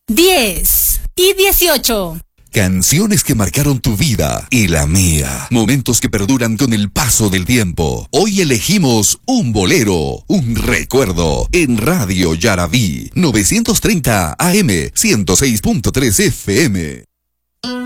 10 y 18. Canciones que marcaron tu vida y la mía. Momentos que perduran con el paso del tiempo. Hoy elegimos un bolero, un recuerdo en Radio Yaraví. 930 AM, 106.3 FM.